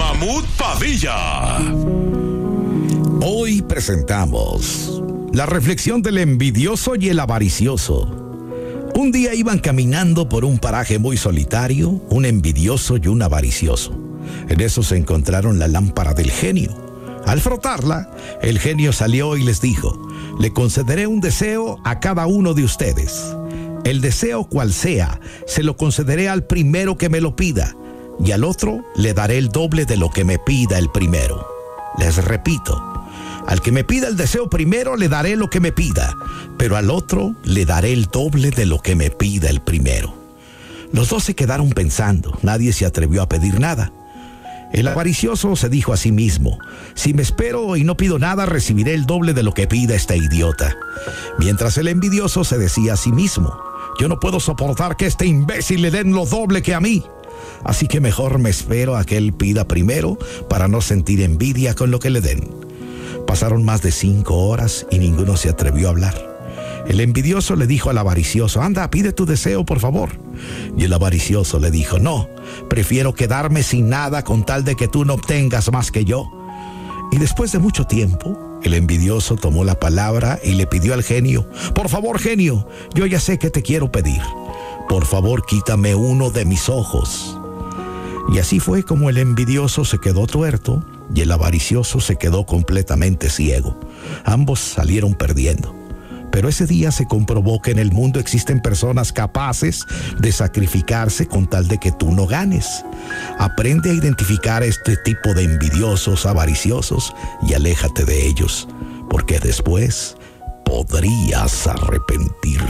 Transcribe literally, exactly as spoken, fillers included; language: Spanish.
Mamut Padilla. Hoy presentamos la reflexión del envidioso y el avaricioso. Un día iban caminando por un paraje muy solitario, un envidioso y un avaricioso. En eso se encontraron la lámpara del genio. Al frotarla, el genio salió y les dijo: le concederé un deseo a cada uno de ustedes. El deseo cual sea, se lo concederé al primero que me lo pida, y al otro le daré el doble de lo que me pida el primero. Les repito, al que me pida el deseo primero le daré lo que me pida, pero al otro le daré el doble de lo que me pida el primero. Los dos se quedaron pensando, nadie se atrevió a pedir nada. El avaricioso se dijo a sí mismo: si me espero y no pido nada, recibiré el doble de lo que pida este idiota. Mientras el envidioso se decía a sí mismo: yo no puedo soportar que este imbécil le den lo doble que a mí. Así que mejor me espero a que él pida primero para no sentir envidia con lo que le den. Pasaron más de cinco horas y ninguno se atrevió a hablar. El envidioso le dijo al avaricioso: anda, pide tu deseo, por favor. Y el avaricioso le dijo: no, prefiero quedarme sin nada con tal de que tú no obtengas más que yo. Y después de mucho tiempo, el envidioso tomó la palabra y le pidió al genio: por favor, genio, yo ya sé qué te quiero pedir. Por favor, quítame uno de mis ojos. Y así fue como el envidioso se quedó tuerto y el avaricioso se quedó completamente ciego. Ambos salieron perdiendo. Pero ese día se comprobó que en el mundo existen personas capaces de sacrificarse con tal de que tú no ganes. Aprende a identificar este tipo de envidiosos, avariciosos, y aléjate de ellos, porque después podrías arrepentirte.